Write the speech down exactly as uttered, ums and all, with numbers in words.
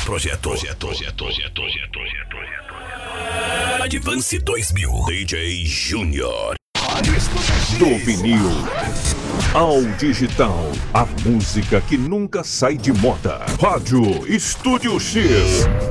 Projeto. Projeto. Projeto. Projeto. Projeto. Advance dois mil. D J Júnior. Do vinil ao digital, a música que nunca sai de moda. Rádio Estúdio X.